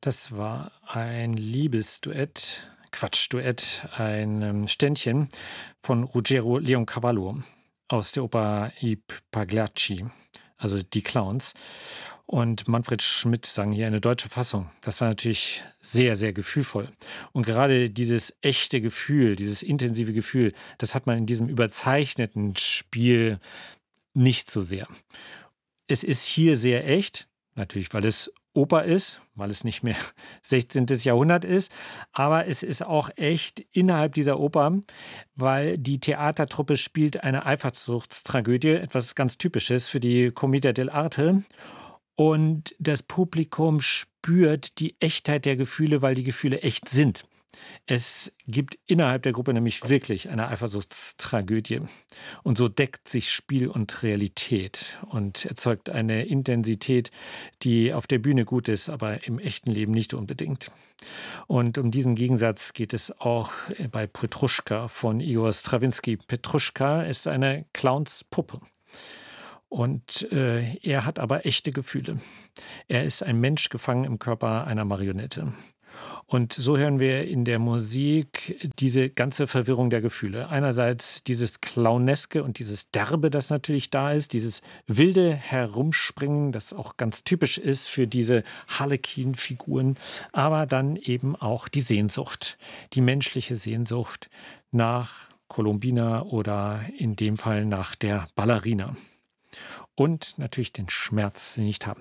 Das war ein Liebesduett, Quatschduett, ein Ständchen von Ruggero Leoncavallo aus der Oper I Pagliacci, also die Clowns. Und Manfred Schmidt sang hier eine deutsche Fassung. Das war natürlich sehr, sehr gefühlvoll. Und gerade dieses echte Gefühl, dieses intensive Gefühl, das hat man in diesem überzeichneten Spiel nicht so sehr. Es ist hier sehr echt, natürlich, weil es Oper ist, weil es nicht mehr 16. Jahrhundert ist, aber es ist auch echt innerhalb dieser Oper, weil die Theatertruppe spielt eine Eifersuchtstragödie, etwas ganz Typisches für die Commedia dell'arte. Und das Publikum spürt die Echtheit der Gefühle, weil die Gefühle echt sind. Es gibt innerhalb der Gruppe nämlich wirklich eine Eifersuchtstragödie. Und so deckt sich Spiel und Realität und erzeugt eine Intensität, die auf der Bühne gut ist, aber im echten Leben nicht unbedingt. Und um diesen Gegensatz geht es auch bei Petruschka von Igor Strawinski. Petruschka ist eine Clownspuppe. Und er hat aber echte Gefühle. Er ist ein Mensch gefangen im Körper einer Marionette. Und so hören wir in der Musik diese ganze Verwirrung der Gefühle. Einerseits dieses Clowneske und dieses Derbe, das natürlich da ist, dieses wilde Herumspringen, das auch ganz typisch ist für diese Harlekin-Figuren, aber dann eben auch die Sehnsucht, die menschliche Sehnsucht nach Columbina oder in dem Fall nach der Ballerina. Und natürlich den Schmerz, den ich nicht haben